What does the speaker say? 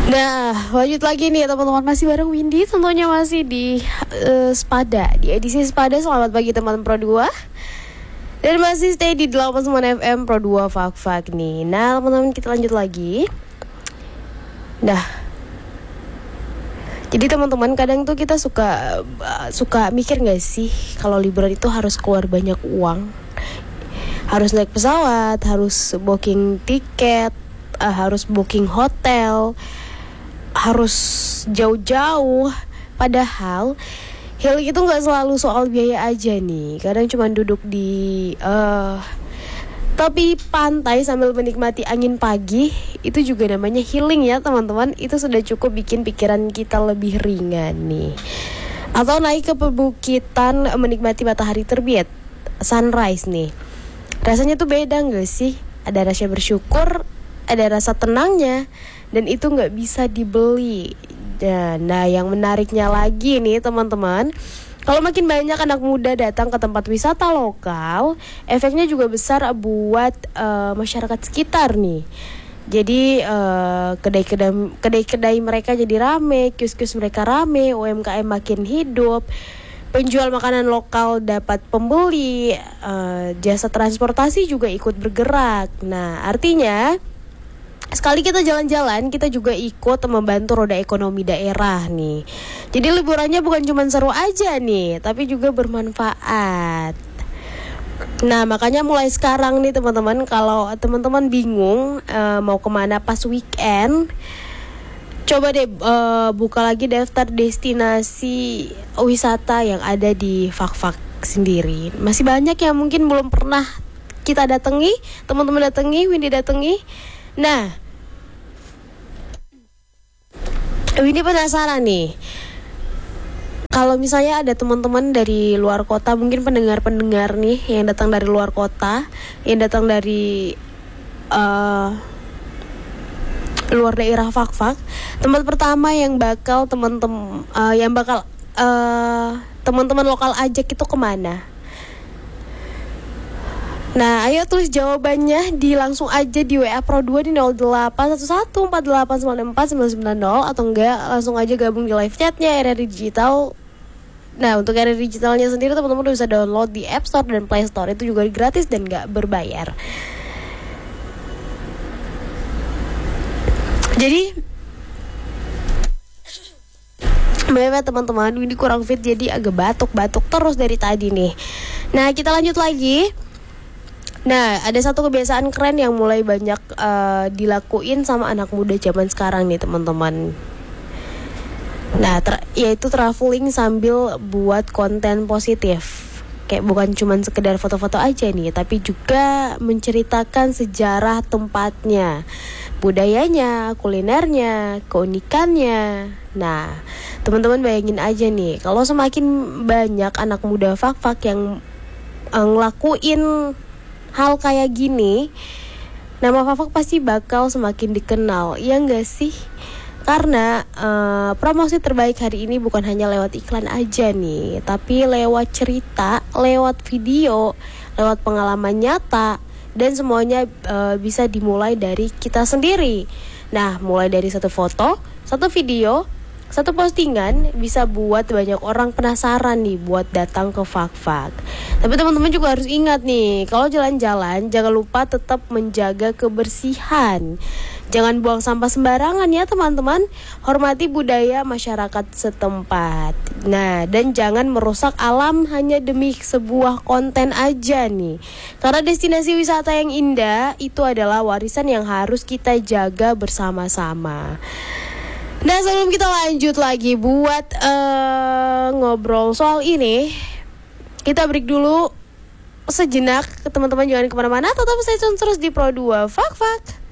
Nah, lanjut lagi nih teman-teman, masih bareng Windy, tentunya masih di Sepada, di edisi Sepada. Selamat pagi teman Pro 2. Dan masih stay di 89 FM Pro 2 Fak nih. Nah, teman-teman, kita lanjut lagi. Nah, jadi teman-teman, kadang tuh kita suka mikir gak sih kalau liburan itu harus keluar banyak uang, harus naik pesawat, harus booking tiket, harus booking hotel, harus jauh-jauh. Padahal healing itu gak selalu soal biaya aja nih. Kadang cuma duduk di tepi pantai sambil menikmati angin pagi, itu juga namanya healing ya teman-teman. Itu sudah cukup bikin pikiran kita lebih ringan nih. Atau naik ke perbukitan menikmati matahari terbit, sunrise nih. Rasanya tuh beda gak sih? Ada rasa bersyukur, ada rasa tenangnya, dan itu gak bisa dibeli. Nah, yang menariknya lagi nih teman-teman, kalau makin banyak anak muda datang ke tempat wisata lokal, efeknya juga besar buat masyarakat sekitar nih. Jadi kedai-kedai mereka jadi rame, kios-kios mereka rame, UMKM makin hidup, penjual makanan lokal dapat pembeli, jasa transportasi juga ikut bergerak. Nah, artinya sekali kita jalan-jalan, kita juga ikut membantu roda ekonomi daerah nih. Jadi liburannya bukan cuma seru aja nih, tapi juga bermanfaat. Nah, makanya mulai sekarang nih teman-teman, kalau teman-teman bingung mau kemana pas weekend, coba deh buka lagi daftar destinasi wisata yang ada di Fak sendiri. Masih banyak yang mungkin belum pernah kita datangi, teman-teman datangi, Windy datangi. Nah, Windy penasaran nih, kalau misalnya ada teman-teman dari luar kota, mungkin pendengar-pendengar nih yang datang dari luar kota, yang datang dari luar daerah Fak, tempat pertama yang bakal teman-teman lokal ajak itu kemana? Nah, ayo tulis jawabannya langsung aja di WA Pro 2 di 081148949490, atau enggak langsung aja gabung di live chatnya RRI Digital. Nah, untuk RRI Digitalnya sendiri teman-teman bisa download di App Store dan Play Store, itu juga gratis dan gak berbayar. Jadi teman-teman, ini kurang fit jadi agak batuk-batuk terus dari tadi nih. Nah, kita lanjut lagi. Nah, ada satu kebiasaan keren yang mulai banyak dilakuin sama anak muda zaman sekarang nih teman-teman. Nah, yaitu traveling sambil buat konten positif. Kayak bukan cuma sekedar foto-foto aja nih, tapi juga menceritakan sejarah tempatnya, budayanya, kulinernya, keunikannya. Nah, teman-teman bayangin aja nih, kalau semakin banyak anak muda Fak yang ngelakuin hal kayak gini, nama Fak pasti bakal semakin dikenal, ya nggak sih? Karena promosi terbaik hari ini bukan hanya lewat iklan aja nih, tapi lewat cerita, lewat video, lewat pengalaman nyata, dan semuanya bisa dimulai dari kita sendiri. Nah, mulai dari satu foto, satu video, satu postingan bisa buat banyak orang penasaran nih buat datang ke Fak. Tapi teman-teman juga harus ingat nih, kalau jalan-jalan jangan lupa tetap menjaga kebersihan. Jangan buang sampah sembarangan ya teman-teman. Hormati budaya masyarakat setempat. Nah, dan jangan merusak alam hanya demi sebuah konten aja nih. Karena destinasi wisata yang indah itu adalah warisan yang harus kita jaga bersama-sama. Nah, sebelum kita lanjut lagi buat ngobrol soal ini, kita break dulu sejenak. Teman-teman jangan kemana-mana, tetap stay tune terus di Pro 2 Fak.